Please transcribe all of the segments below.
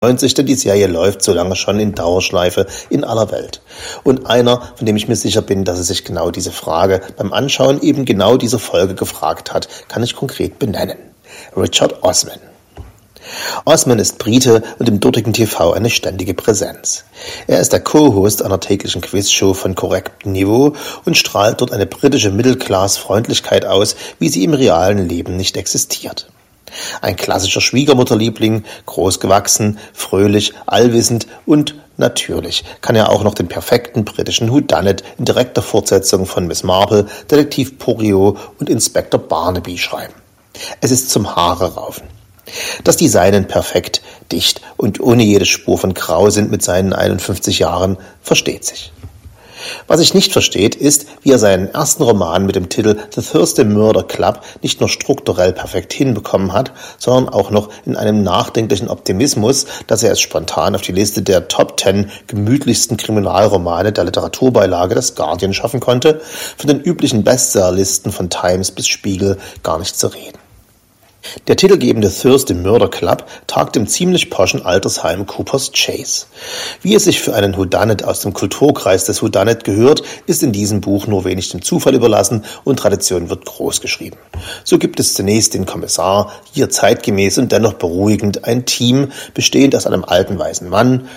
freuen sich, denn die Serie läuft so lange schon in Dauerschleife in aller Welt. Und einer, von dem ich mir sicher bin, dass er sich genau diese Frage beim Anschauen eben genau dieser Folge gefragt hat, kann ich konkret benennen. Richard Osman. Osman ist Brite und im dortigen TV eine ständige Präsenz. Er ist der Co-Host einer täglichen Quizshow von korrektem Niveau und strahlt dort eine britische Mittelklass-Freundlichkeit aus, wie sie im realen Leben nicht existiert. Ein klassischer Schwiegermutterliebling, großgewachsen, fröhlich, allwissend und natürlich kann er auch noch den perfekten britischen Whodunit in direkter Fortsetzung von Miss Marple, Detektiv Poirot und Inspektor Barnaby schreiben. Es ist zum Haare raufen. Dass die seinen perfekt, dicht und ohne jede Spur von Grau sind mit seinen 51 Jahren, versteht sich. Was sich nicht versteht, ist, wie er seinen ersten Roman mit dem Titel The Thursday Murder Club nicht nur strukturell perfekt hinbekommen hat, sondern auch noch in einem nachdenklichen Optimismus, dass er es spontan auf die Liste der Top 10 gemütlichsten Kriminalromane der Literaturbeilage des Guardian schaffen konnte, von den üblichen Bestsellerlisten von Times bis Spiegel gar nicht zu reden. Der titelgebende Thursday Murder Club tagt im ziemlich poschen Altersheim Coopers Chase. Wie es sich für einen Whodunit aus dem Kulturkreis des Whodunit gehört, ist in diesem Buch nur wenig dem Zufall überlassen und Tradition wird groß geschrieben. So gibt es zunächst den Kommissar, hier zeitgemäß und dennoch beruhigend ein Team, bestehend aus einem alten weißen Mann,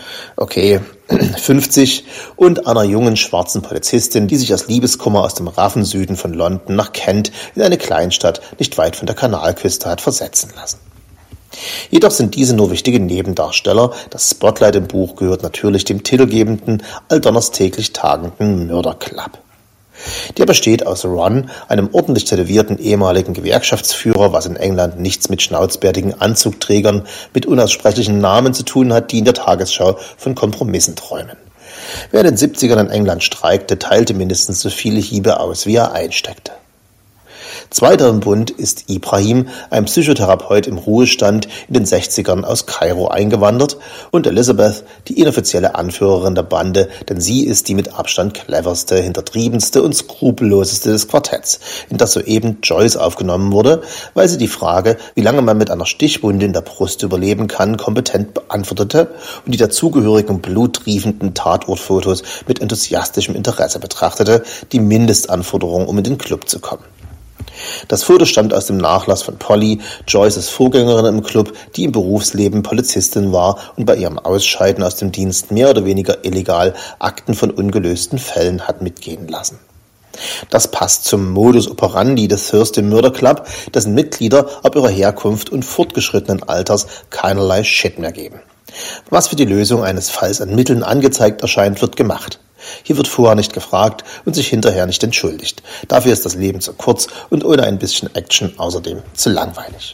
50, und einer jungen schwarzen Polizistin, die sich aus Liebeskummer aus dem raffen Süden von London nach Kent in eine Kleinstadt nicht weit von der Kanalküste hat versetzen lassen. Jedoch sind diese nur wichtige Nebendarsteller. Das Spotlight im Buch gehört natürlich dem titelgebenden, alldonnerstäglich tagenden Murder Club. Der besteht aus Ron, einem ordentlich tätowierten ehemaligen Gewerkschaftsführer, was in England nichts mit schnauzbärtigen Anzugträgern mit unaussprechlichen Namen zu tun hat, die in der Tagesschau von Kompromissen träumen. Wer in den 70ern in England streikte, teilte mindestens so viele Hiebe aus, wie er einsteckte. Zweiter im Bund ist Ibrahim, ein Psychotherapeut im Ruhestand, in den 60ern aus Kairo eingewandert, und Elizabeth, die inoffizielle Anführerin der Bande, denn sie ist die mit Abstand cleverste, hintertriebenste und skrupelloseste des Quartetts, in das soeben Joyce aufgenommen wurde, weil sie die Frage, wie lange man mit einer Stichwunde in der Brust überleben kann, kompetent beantwortete und die dazugehörigen bluttriefenden Tatortfotos mit enthusiastischem Interesse betrachtete, die Mindestanforderung, um in den Club zu kommen. Das Foto stammt aus dem Nachlass von Polly, Joyces Vorgängerin im Club, die im Berufsleben Polizistin war und bei ihrem Ausscheiden aus dem Dienst mehr oder weniger illegal Akten von ungelösten Fällen hat mitgehen lassen. Das passt zum Modus operandi des Thursday Murder Club, dessen Mitglieder ob ihrer Herkunft und fortgeschrittenen Alters keinerlei Shit mehr geben. Was für die Lösung eines Falls an Mitteln angezeigt erscheint, wird gemacht. Hier wird vorher nicht gefragt und sich hinterher nicht entschuldigt. Dafür ist das Leben zu kurz und ohne ein bisschen Action außerdem zu langweilig.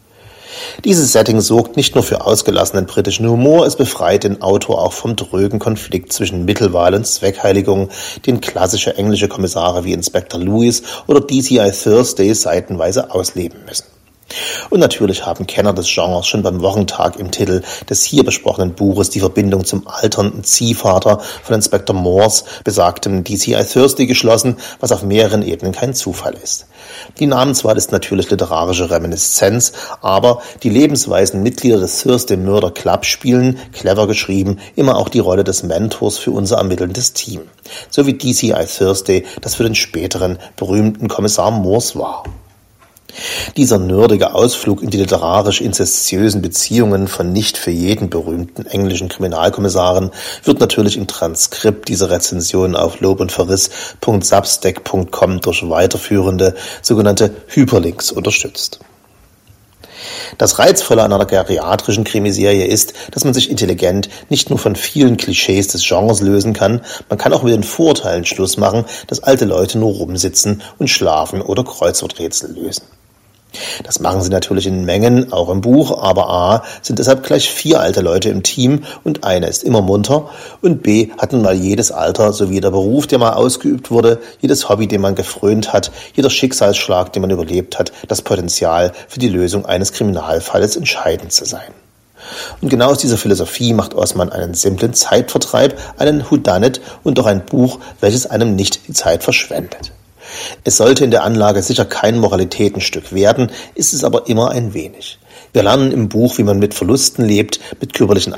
Dieses Setting sorgt nicht nur für ausgelassenen britischen Humor, es befreit den Autor auch vom drögen Konflikt zwischen Mittelwahl und Zweckheiligung, den klassische englische Kommissare wie Inspector Lewis oder DCI Thursday seitenweise ausleben müssen. Und natürlich haben Kenner des Genres schon beim Wochentag im Titel des hier besprochenen Buches die Verbindung zum alternden Ziehvater von Inspector Morse, besagtem DCI Thursday, geschlossen, was auf mehreren Ebenen kein Zufall ist. Die Namenswahl ist natürlich literarische Reminiszenz, aber die lebensweisen Mitglieder des Thursday Murder Club spielen, clever geschrieben, immer auch die Rolle des Mentors für unser ermittelndes Team, so wie DCI Thursday das für den späteren berühmten Kommissar Morse war. Dieser nerdige Ausflug in die literarisch-inzestiösen Beziehungen von nicht für jeden berühmten englischen Kriminalkommissaren wird natürlich im Transkript dieser Rezension auf lobundverriss.substack.com durch weiterführende sogenannte Hyperlinks unterstützt. Das Reizvolle an einer geriatrischen Krimiserie ist, dass man sich intelligent nicht nur von vielen Klischees des Genres lösen kann, man kann auch mit den Vorurteilen Schluss machen, dass alte Leute nur rumsitzen und schlafen oder Kreuzworträtsel lösen. Das machen sie natürlich in Mengen, auch im Buch, aber A, sind deshalb gleich 4 alte Leute im Team und einer ist immer munter und B, hat nun mal jedes Alter sowie der Beruf, der mal ausgeübt wurde, jedes Hobby, dem man gefrönt hat, jeder Schicksalsschlag, den man überlebt hat, das Potenzial für die Lösung eines Kriminalfalles entscheidend zu sein. Und genau aus dieser Philosophie macht Osman einen simplen Zeitvertreib, einen Whodunit und doch ein Buch, welches einem nicht die Zeit verschwendet. Es sollte in der Anlage sicher kein Moralitätenstück werden, ist es aber immer ein wenig. Wir lernen im Buch, wie man mit Verlusten lebt, mit körperlichen